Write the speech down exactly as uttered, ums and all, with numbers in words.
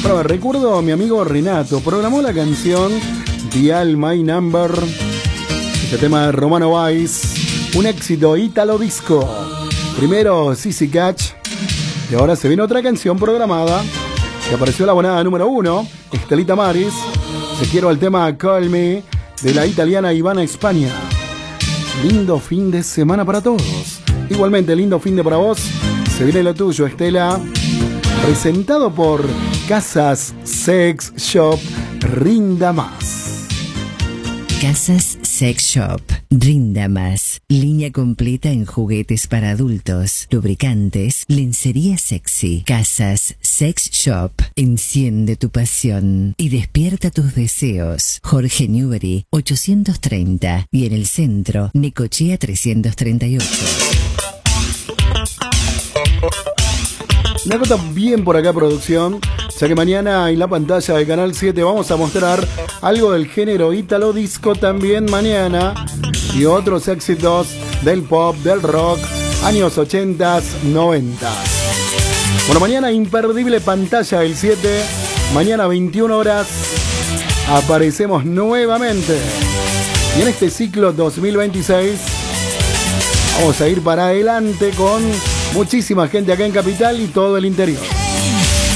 Bueno, recuerdo a mi amigo Renato, programó la canción Dial My Number, este tema de Romano Vice, un éxito ítalo disco. Primero Sissy Catch, y ahora se viene otra canción programada, que apareció la abonada número uno, Estelita Maris, Se quiero el tema Call Me, de la italiana Ivana España. Lindo fin de semana para todos. Igualmente, lindo fin de para vos. Se viene lo tuyo, Estela. Presentado por Casas Sex Shop Rinda Más. Casas Sex Shop Rinda Más. Línea completa en juguetes para adultos, lubricantes, lencería sexy. Casas Sex Shop. Enciende tu pasión y despierta tus deseos. Jorge Newbery ochocientos treinta y en el centro Necochea trescientos treinta y ocho. Me acota bien por acá, producción, ya que mañana en la pantalla de Canal siete vamos a mostrar algo del género ítalo disco también mañana, y otros éxitos del pop, del rock, años ochenta, noventa. Bueno, mañana imperdible pantalla del siete, mañana veintiuna horas, aparecemos nuevamente. Y en este ciclo dos mil veintiséis vamos a ir para adelante con muchísima gente acá en Capital y todo el interior.